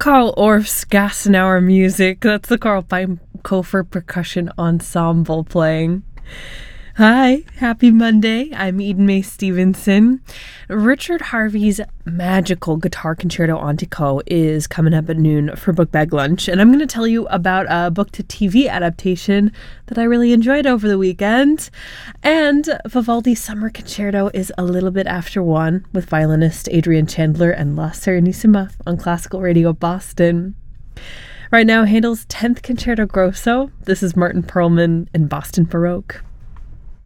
Carl Orff's Gassenauer music. That's the Carl Feinkofer Percussion Ensemble playing. Hi, happy Monday. I'm Eden Mae Stevenson. Richard Harvey's magical guitar concerto Antico is coming up at noon for Book Bag Lunch, and I'm going to tell you about a book-to-TV adaptation that I really enjoyed over the weekend. And Vivaldi's Summer Concerto is a little bit after 1 with violinist Adrian Chandler and La Serenissima on Classical Radio Boston. Right now, Handel's 10th Concerto Grosso. This is Martin Perlman in Boston Baroque.